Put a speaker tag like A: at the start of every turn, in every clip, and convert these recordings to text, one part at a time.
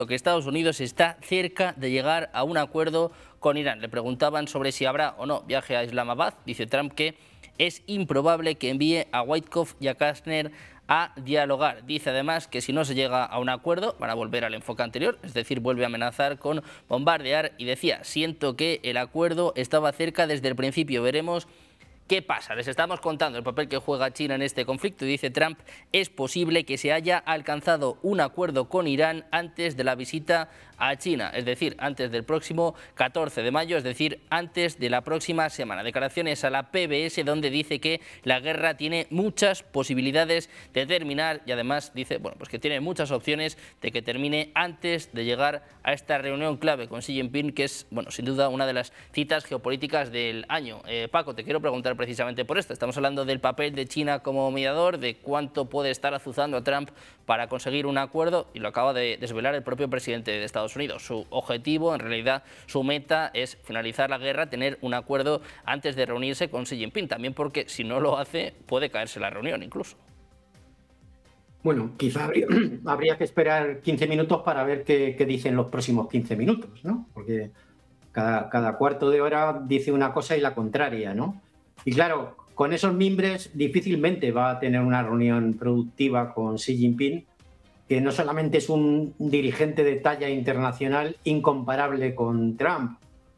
A: que Estados Unidos está cerca de llegar a un acuerdo con Irán. Le preguntaban sobre si habrá o no viaje a Islamabad. Dice Trump que es improbable que envíe a Witkoff y a Kastner a dialogar. Dice además que si no se llega a un acuerdo van a volver al enfoque anterior, es decir, vuelve a amenazar con bombardear, y decía: siento que el acuerdo estaba cerca desde el principio, veremos ¿qué pasa? Les estamos contando el papel que juega China en este conflicto y dice Trump: es posible que se haya alcanzado un acuerdo con Irán antes de la visita a China, es decir, antes del próximo 14 de mayo, es decir, antes de la próxima semana. Declaraciones a la PBS donde dice que la guerra tiene muchas posibilidades de terminar y además dice, bueno, pues que tiene muchas opciones de que termine antes de llegar a esta reunión clave con Xi Jinping, que es, bueno, sin duda una de las citas geopolíticas del año. Paco, te quiero preguntar precisamente por esto. Estamos hablando del papel de China como mediador, de cuánto puede estar azuzando a Trump para conseguir un acuerdo, y lo acaba de desvelar el propio presidente de Estados Unidos. Su objetivo, en realidad su meta, es finalizar la guerra, tener un acuerdo antes de reunirse con Xi Jinping, también porque si no lo hace puede caerse la reunión incluso.
B: Bueno, quizá habría que esperar 15 minutos para ver qué dicen los próximos 15 minutos, ¿no? Porque cada cuarto de hora dice una cosa y la contraria, ¿no? Y claro, con esos mimbres difícilmente va a tener una reunión productiva con Xi Jinping, que no solamente es un dirigente de talla internacional incomparable con Trump,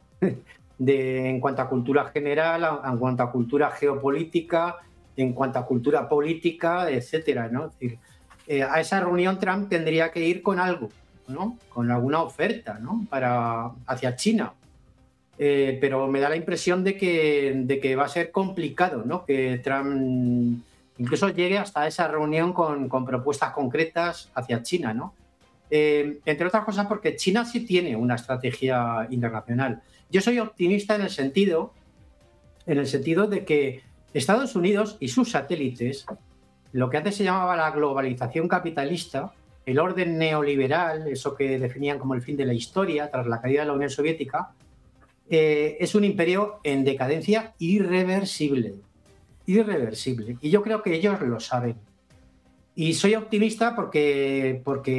B: en cuanto a cultura general, en cuanto a cultura geopolítica, en cuanto a cultura política, etcétera, ¿no? Es decir, a esa reunión Trump tendría que ir con algo, ¿no? Con alguna oferta, ¿no? Hacia China. Pero me da la impresión de que va a ser complicado, ¿no? Que Trump incluso llegue hasta esa reunión con propuestas concretas hacia China, ¿no? Entre otras cosas porque China sí tiene una estrategia internacional. Yo soy optimista en el sentido de que Estados Unidos y sus satélites, lo que antes se llamaba la globalización capitalista, el orden neoliberal, eso que definían como el fin de la historia tras la caída de la Unión Soviética, es un imperio en decadencia irreversible. Irreversible. Y yo creo que ellos lo saben. Y soy optimista porque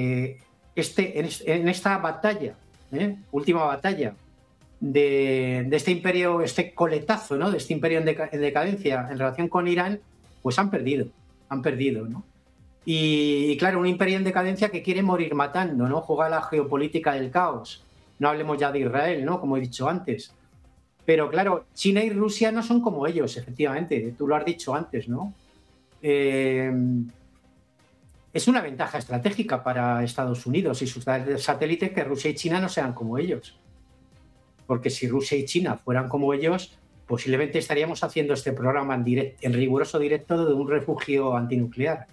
B: en esta batalla, última batalla de este imperio, este coletazo, ¿no? De este imperio en decadencia en relación con Irán, pues han perdido, ¿no? Y claro, un imperio en decadencia que quiere morir matando, ¿no? Juega la geopolítica del caos. No hablemos ya de Israel, ¿no? Como he dicho antes. Pero claro, China y Rusia no son como ellos, efectivamente. Tú lo has dicho antes, ¿no? Es una ventaja estratégica para Estados Unidos y sus satélites que Rusia y China no sean como ellos. Porque si Rusia y China fueran como ellos, posiblemente estaríamos haciendo este programa en riguroso directo de un refugio antinuclear.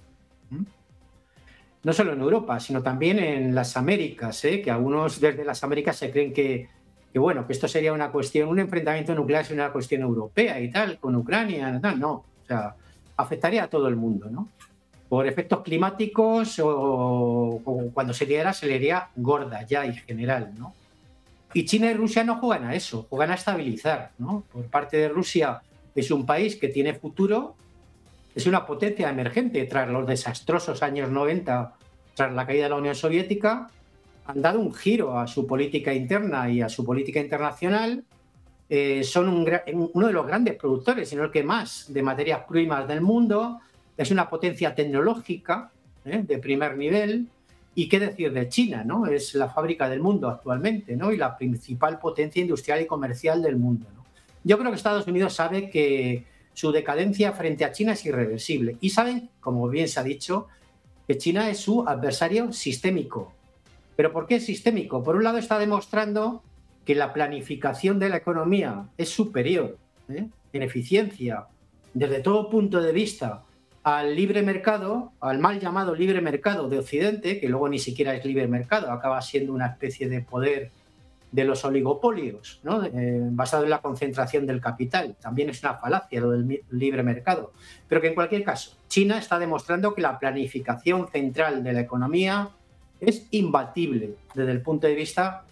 B: No solo en Europa, sino también en las Américas, que algunos desde las Américas se creen que esto sería un enfrentamiento nuclear sería una cuestión europea y tal, con Ucrania, tal. No, o sea, afectaría a todo el mundo, ¿no? Por efectos climáticos o cuando se le haría gorda ya en general, ¿no? Y China y Rusia no juegan a eso, juegan a estabilizar, ¿no? Por parte de Rusia es un país que tiene futuro, es una potencia emergente tras los desastrosos años 90, tras la caída de la Unión Soviética. Han dado un giro a su política interna y a su política internacional. Son uno de los grandes productores, si no el que más, de materias primas del mundo. Es una potencia tecnológica de primer nivel. Y qué decir de China, ¿no? Es la fábrica del mundo actualmente, ¿no? Y la principal potencia industrial y comercial del mundo, ¿no? Yo creo que Estados Unidos sabe que su decadencia frente a China es irreversible. Y saben, como bien se ha dicho, que China es su adversario sistémico. ¿Pero por qué es sistémico? Por un lado está demostrando que la planificación de la economía es superior en eficiencia desde todo punto de vista al libre mercado, al mal llamado libre mercado de Occidente, que luego ni siquiera es libre mercado, acaba siendo una especie de poder de los oligopolios, ¿no? Basado en la concentración del capital. También es una falacia lo del libre mercado. Pero que en cualquier caso, China está demostrando que la planificación central de la economía es imbatible desde el punto de vista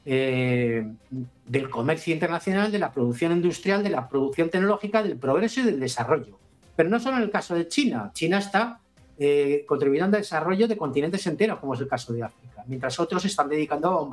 B: del comercio internacional, de la producción industrial, de la producción tecnológica, del progreso y del desarrollo. Pero no solo en el caso de China. China está contribuyendo al desarrollo de continentes enteros, como es el caso de África. mientras otros se están dedicando a bombardear